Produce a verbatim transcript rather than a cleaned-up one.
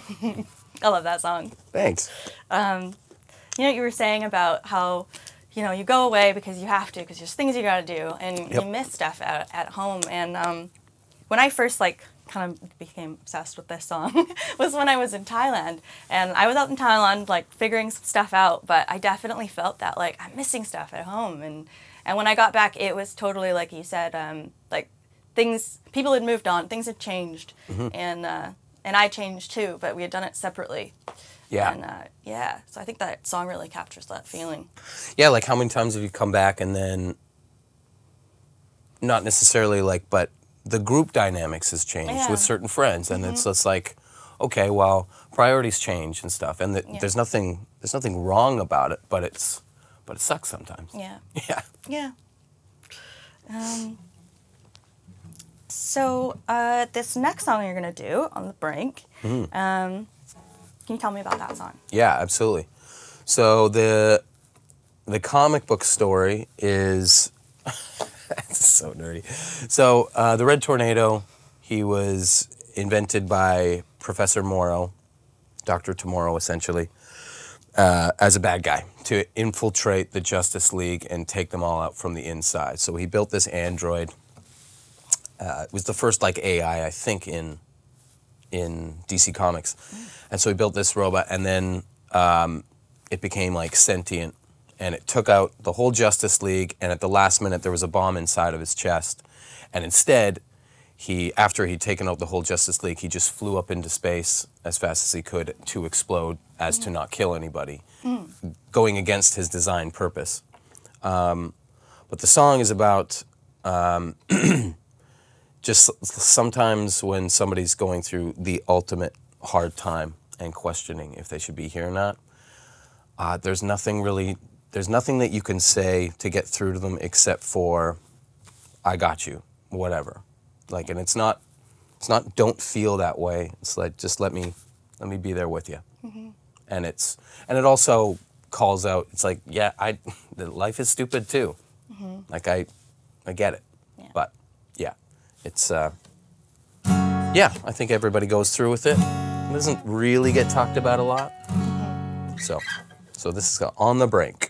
I love that song. Thanks. Um, you know, you were saying about how, you know, you go away because you have to, because there's things you got to do, and Yep. you miss stuff at, at home. And um, when I first, like, kind of became obsessed with this song was when I was in Thailand. And I was out in Thailand, like, figuring some stuff out, but I definitely felt that, like, I'm missing stuff at home. And, and when I got back, it was totally, like you said, um, like, things, people had moved on, things had changed, Mm-hmm. and uh, and I changed too, but we had done it separately. Yeah. And uh, yeah, so I think that song really captures that feeling. Yeah, like how many times have you come back and then, not necessarily like, but the group dynamics has changed Yeah. with certain friends, and it's just like, okay, well, priorities change and stuff, and the, Yeah. there's nothing, there's nothing wrong about it, but it's, but it sucks sometimes. Yeah. Yeah. Yeah. Um, so uh, this next song you're gonna do, On the Brink, Mhm. um, can you tell me about that song? Yeah, absolutely. So the the comic book story is it's so nerdy. So uh, the Red Tornado, he was invented by Professor Morrow, Doctor Tomorrow, essentially, uh, as a bad guy to infiltrate the Justice League and take them all out from the inside. So he built this android. Uh, it was the first like A I, I think, in in D C Comics. And so he built this robot, and then um, it became like sentient, and it took out the whole Justice League, and at the last minute there was a bomb inside of his chest. And instead, he, after he'd taken out the whole Justice League, he just flew up into space as fast as he could to explode, as to not kill anybody, going against his design purpose. Um, but the song is about um, just sometimes when somebody's going through the ultimate hard time and questioning if they should be here or not, uh, there's nothing really, there's nothing that you can say to get through to them except for, I got you, whatever. Like, and it's not, it's not, don't feel that way. It's like, just let me, let me be there with you. Mm-hmm. And it's, and it also calls out, it's like, yeah, I, life is stupid too. Mm-hmm. Like, I, I get it. Yeah. But, yeah, it's, uh, yeah, I think everybody goes through with it. It doesn't really get talked about a lot. So, so this is On the Brink.